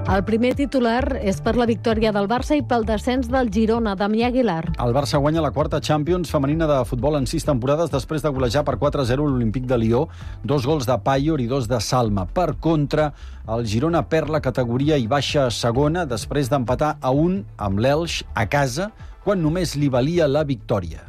El primer titular és per la victòria del Barça i pel descens del Girona, Damià Aguilar. El Barça guanya la quarta Champions femenina de futbol en 6 temporades després de golejar per 4-0 l'Olímpic de Lió, 2 gols de Payor i 2 de Salma. Per contra, el Girona perd la categoria i baixa a segona després d'empatar a 1 amb l'Elx a casa, quan només li valia la victòria.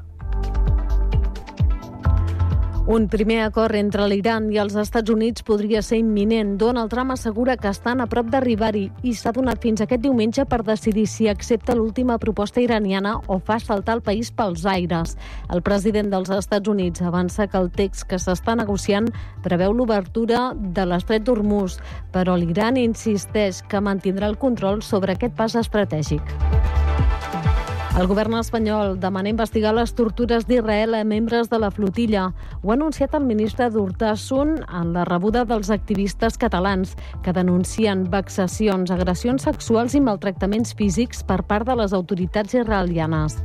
Un primer acord entre l'Iran i els Estats Units podria ser imminent. Donald Trump assegura que estan a prop d'arribar-hi i s'ha donat fins aquest diumenge per decidir si accepta l'última proposta iraniana o fa saltar el país pels aires. El president dels Estats Units avança que el text que s'està negociant preveu l'obertura de l'estret d'Hormuz, però l'Iran insisteix que mantindrà el control sobre aquest pas estratègic. El govern espanyol demana investigar les tortures d'Israel a membres de la flotilla. Ho ha anunciat el ministre d'Urtasun en la rebuda dels activistes catalans que denuncien vexacions, agressions sexuals i maltractaments físics per part de les autoritats israelianes.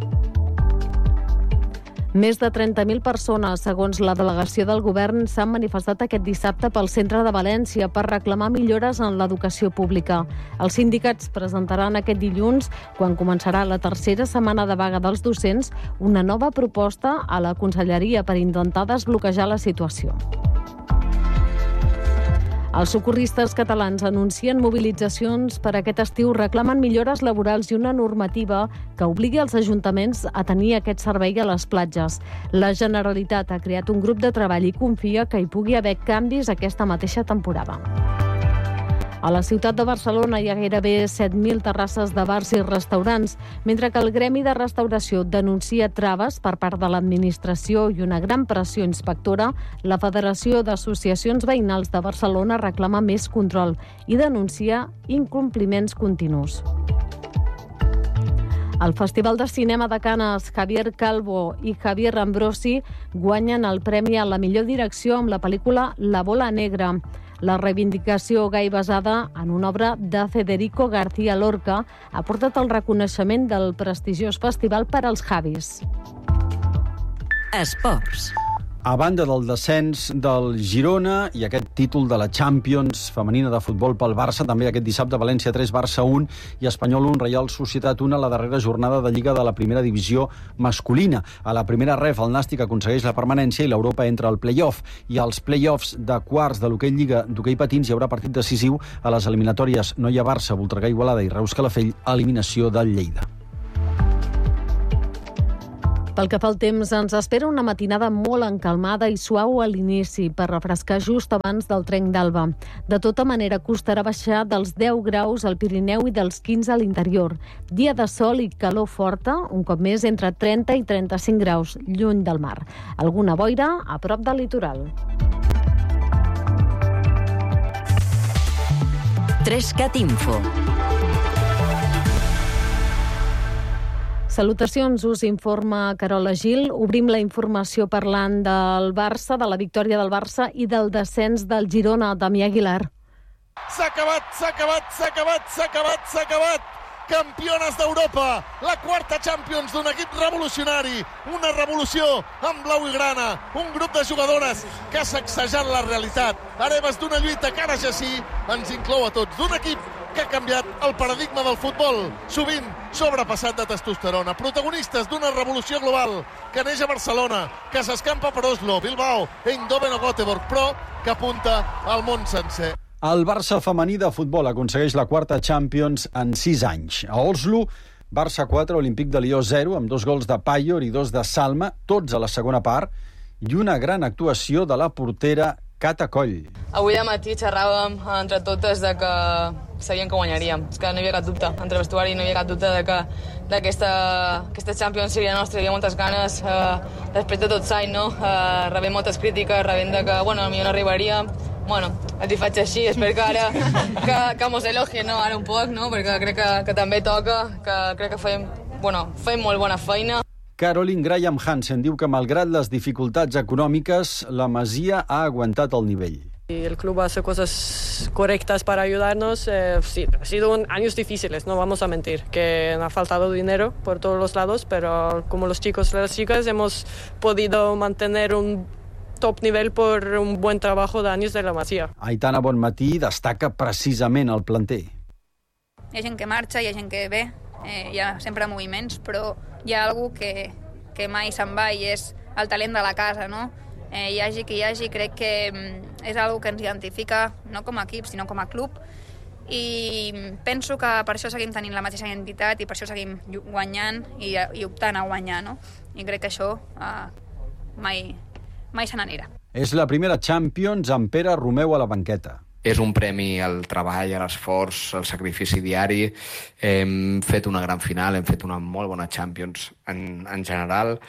Més de 30.000 persones, segons la delegació del govern, s'han manifestat aquest dissabte pel centre de València per reclamar millores en l'educació pública. Els sindicats presentaran aquest dilluns, quan començarà la tercera setmana de vaga dels docents, una nova proposta a la Conselleria per intentar desbloquejar la situació. Els socorristes catalans anuncien mobilitzacions per aquest estiu, reclamen millores laborals i una normativa que obligui els ajuntaments a tenir aquest servei a les platges. La Generalitat ha creat un grup de treball i confia que hi pugui haver canvis aquesta mateixa temporada. A la ciutat de Barcelona hi ha gairebé 7.000 terrasses de bars i restaurants, mentre que el Gremi de Restauració denuncia traves per part de l'administració i una gran pressió inspectora. La Federació d'Associacions Veïnals de Barcelona reclama més control i denuncia incompliments continus. Al Festival de Cinema de Canes, Javier Calvo i Javier Ambrosi guanyen el premi a la millor direcció amb la pel·lícula La bola negra. La reivindicació gai basada en una obra de Federico García Lorca ha portat el reconeixement del prestigiós festival per als Javis. Esports. A banda del descens del Girona i aquest títol de la Champions femenina de futbol pel Barça, també aquest dissabte València 3, Barça 1 i Espanyol 1, Reial Societat 1 a la darrera jornada de Lliga de la primera divisió masculina. A la primera ref, el Nàstic aconsegueix la permanència i l'Europa entra al play-off. I als play-offs de quarts de l'hoquei Lliga d'hoquei patins hi haurà partit decisiu a les eliminatòries Noia-Barça, Voltregà Igualada i Reus-Calafell, eliminació del Lleida. Pel que fa al temps, ens espera una matinada molt encalmada i suau a l'inici per refrescar just abans del trenc d'alba. De tota manera, costarà baixar dels 10 graus al Pirineu i dels 15 a l'interior. Dia de sol i calor forta, un cop més entre 30 i 35 graus, lluny del mar. Alguna boira a prop del litoral. 3CAT Info. Salutacions, us informa Carola Gil. Obrim la informació parlant del Barça, de la victòria del Barça i del descens del Girona, Damià Aguilar. S'ha acabat! Campiones d'Europa, la quarta Champions d'un equip revolucionari, una revolució en blau i grana, un grup de jugadores que ha sacsejat la realitat, hereves d'una lluita que ara ja sí ens inclou a tots, d'un equip que ha canviat el paradigma del futbol, sovint sobrepassat de testosterona, protagonistes d'una revolució global que neix a Barcelona, que s'escampa per Oslo, Bilbao, Eindhoven o Göteborg, però que apunta al món sencer. El Barça femení de futbol aconsegueix la quarta Champions en 6 anys. A Oslo, Barça 4, Olímpic de Lió 0, amb 2 gols de Payor i 2 de Salma, tots a la segona part, i una gran actuació de la portera Cata Coll. Avui de matí xerràvem entre totes de que sabíem que guanyaríem. És que no hi havia cap dubte. Entre vestuari no hi havia cap dubte de que aquesta Champions seria nostra. Hi havia moltes ganes. Després de tot l'any, no? Rebent moltes crítiques, rebent de que, bueno, potser no arribaríem. Bueno, els hi faig així. Espero que ara que mos elogien, no? Ara un poc, no? Perquè crec que també toca, que crec que fem molt bona feina. Caroline Graham Hansen diu que, malgrat les dificultats econòmiques, la Masia ha aguantat el nivell. Y el club hace cosas correctas para ayudarnos. Sí, ha sido años difíciles, no vamos a mentir, que ha faltado dinero por todos los lados, pero como los chicos y las chicas hemos podido mantener un top nivel por un buen trabajo de años de la Masia. Aitana Bonmatí destaca precisament el planter. hi ha gent que marxa, hi ha gent que ve, hi ha sempre moviments, però hi ha algú que mai se'n va i és el talent de la casa, no? Hi hagi qui hi hagi, crec que és algo que ens identifica no com a equip, sinó com a club, i penso que per això seguim tenint la mateixa identitat i per això seguim guanyant i optant a guanyar, no? I crec que això mai se n'anirà. És la primera Champions amb Pere Romeu a la banqueta. És un premi al treball, a l'esforç, al sacrifici diari. Hem fet una gran final, hem fet una molt bona Champions en general.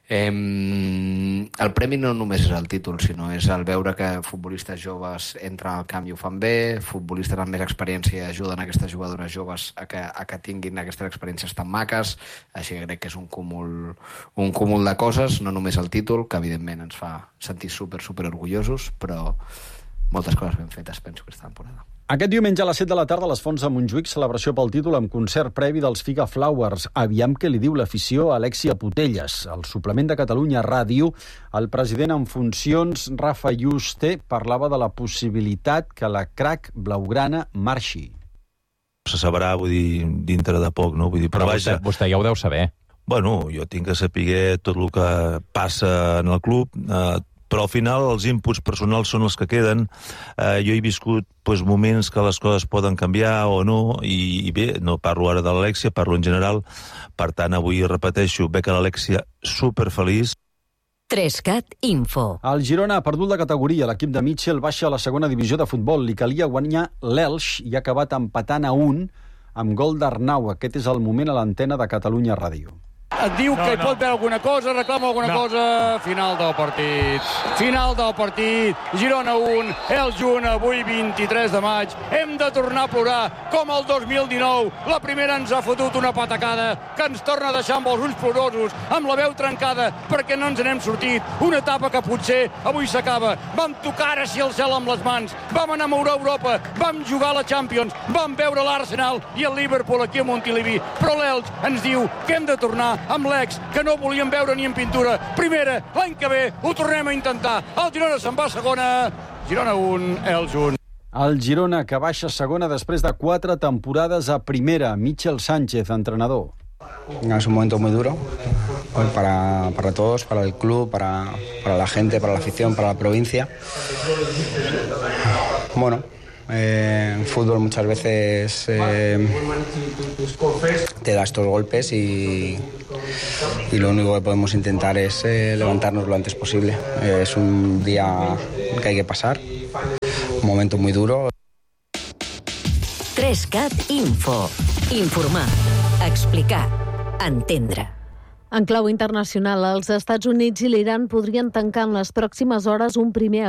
El premi no només és el títol, sinó és el veure que futbolistes joves entren al camp i ho fan bé, futbolistes amb més experiència ajuden aquestes jugadores joves a que tinguin aquestes experiències tan maques, així que crec que és un cúmul de coses, no només el títol, que evidentment ens fa sentir super orgullosos, però moltes coses ben fetes, penso, aquesta temporada. Aquest diumenge a les 7 de la tarda a les Fonts de Montjuïc, celebració pel títol amb concert previ dels Figa Flowers. Aviam què li diu l'afició a Alexia Putelles. Al suplement de Catalunya Ràdio, el president en funcions, Rafa Yuste, parlava de la possibilitat que la crack blaugrana marxi. Se sabrà, vull dir, dintre de poc, no? Vull dir, però vaja, vostè ja ho deu saber. Bueno, jo tinc que saber tot el que passa en el club, però al final els inputs personals són els que queden. Jo he viscut moments que les coses poden canviar o no, i bé, no parlo ara de l'Alexia, parlo en general. Per tant, avui repeteixo, veig a l'Alexia superfeliç. 3CAT Info. El Girona ha perdut la categoria. L'equip de Mitchell baixa a la segona divisió de futbol. Li calia guanyar l'Elx i ha acabat empatant a 1 amb gol d'Arnau. Aquest és el moment a l'antena de Catalunya Ràdio. Et diu que hi pot veure alguna cosa, reclama alguna cosa. Final del partit. Girona 1, Elx 1, avui 23 de maig. Hem de tornar a plorar com el 2019. La primera ens ha fotut una patacada que ens torna a deixar amb els ulls plorosos, amb la veu trencada, perquè no ens n'hem sortit. Una etapa que potser avui s'acaba. Vam tocar ara sí el cel amb les mans, vam enamorar Europa, vam jugar a la Champions, vam veure l'Arsenal i el Liverpool aquí a Montilivi. Però l'Elx ens diu que hem de tornar amb l'ex, que no volíem veure ni en pintura. Primera, l'any que ve ho tornem a intentar. El Girona se'n va a segona. Girona 1, Elx 1. El Girona, que baixa a segona després de 4 temporades a primera. Michel Sánchez, entrenador. Es un momento muy duro para todos, para el club, para la gente, para la afición, para la provincia. Bueno, en fútbol muchas veces te da estos golpes y lo único que podemos intentar es levantarnos lo antes posible. Es un día que hay que pasar, un momento muy duro. 3CAT Info. Informar, explicar, entendre. En clau internacional, els Estats Units i l'Iran podrien tancar en les pròximes hores un primer